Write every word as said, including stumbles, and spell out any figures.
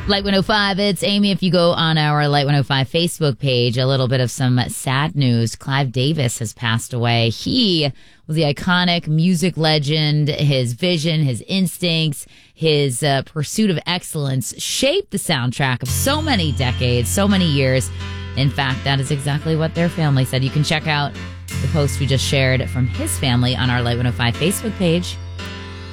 Light one oh five, it's Amy. If you go on our Light one oh five Facebook page, a little bit of some sad news. Clive Davis has passed away. He was the iconic music legend. His vision, his instincts, his uh, pursuit of excellence shaped the soundtrack of so many decades, so many years. In fact, that is exactly what their family said. You can check out the post we just shared from his family on our Light one oh five Facebook page.